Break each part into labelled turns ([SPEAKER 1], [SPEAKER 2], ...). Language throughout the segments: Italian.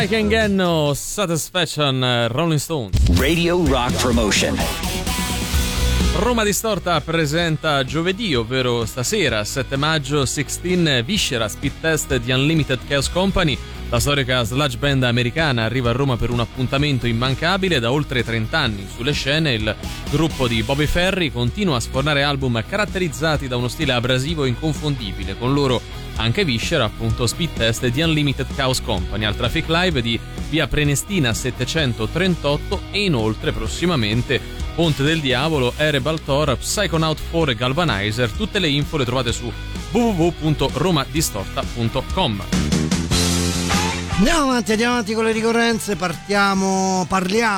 [SPEAKER 1] Mike Engenno, Satisfaction, Rolling Stones.
[SPEAKER 2] Radio Rock Promotion.
[SPEAKER 1] Roma Distorta presenta giovedì, ovvero stasera, 7 maggio, 16 Viscera, speed test di Unlimited Chaos Company. La storica sludge band americana arriva a Roma per un appuntamento immancabile. Da oltre 30 anni sulle scene il gruppo di Bobby Ferri continua a sfornare album caratterizzati da uno stile abrasivo e inconfondibile. Con loro anche Viscera, appunto, speed test di Unlimited Chaos Company al Traffic Live di via Prenestina 738 e inoltre prossimamente Ponte del Diavolo, Erebal Tor, Psychonaut 4 e Galvanizer. Tutte le info le trovate su www.romadistorta.com.
[SPEAKER 3] Andiamo avanti con le ricorrenze, apriamo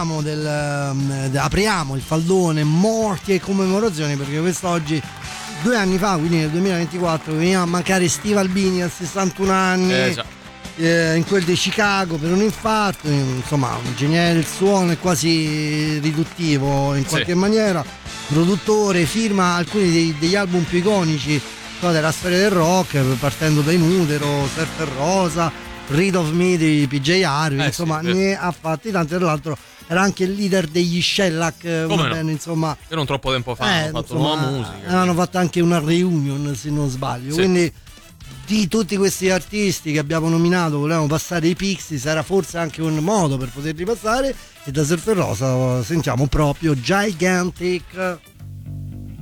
[SPEAKER 3] il faldone morti e commemorazioni, perché quest'oggi 2 anni fa, quindi nel 2024, veniva a mancare Steve Albini a 61 anni, in quel di Chicago per un infarto, insomma un ingegnere del suono e quasi riduttivo in qualche maniera, produttore, firma alcuni degli album più iconici della storia del rock, partendo da Inutero, Surfer Rosa, Read of Me di PJ Harvey, insomma ne ha fatti tanti. Tra l'altro era anche il leader degli Shellac, insomma,
[SPEAKER 1] che non troppo tempo fa hanno fatto nuova musica,
[SPEAKER 3] hanno fatto anche una reunion se non sbaglio, quindi di tutti questi artisti che abbiamo nominato volevamo passare i Pixies, era forse anche un modo per poterli passare, e da Surfer Rosa sentiamo proprio Gigantic.